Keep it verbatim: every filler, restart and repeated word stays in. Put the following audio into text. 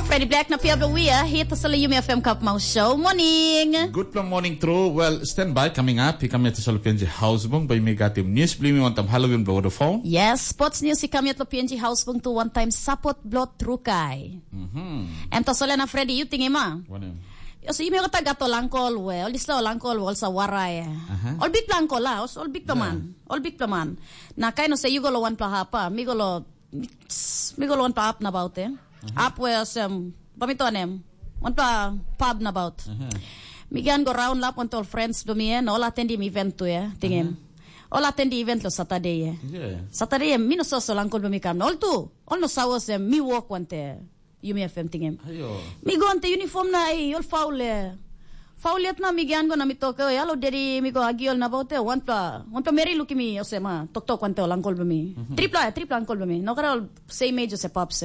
Freddie Black na P W ah, hit sa Yumi F M Cup Mau Show. Morning! Good morning, true. Well, stand by. Coming up, kami at sa L P N G Hausbong by Megatim News. Blimi one time Halloween blow the phone. Yes, sports news si kami at L P N G Hausbong to one time sapot blot trukay. Mm-hmm. Em to sole na Freddie, you tingin ma? Ano? So yung mga taga to langkol we, all this law langkol wal sa waray. Uh-huh. All big langkol la, all big paman. Yeah. All big paman. Na kay no sa yugolo one plahapa, migolo migolo one pa up na about eh. Uh-huh. Up we some pamito anem. One pa pub na about. Uh-huh. Migan go round lap until friends dumien, all attend the event to eh, tingin. Uh-huh. All attend the event lo Saturday eh. Yeah. Saturday mi no so so langkol bumikam. All tu, all no sawas eh, mi walk wante. Yumi F M tingem. Ayo. Mi go ante uniform na ay yol foul eh. Fauliat na migian go na mitoke ay alo deri mi go agiol na baute one pla one pla meri luki mi o se ma tok tok kwante langkol bumi. Tripla tripla langkol bumi. No kara same age se pops.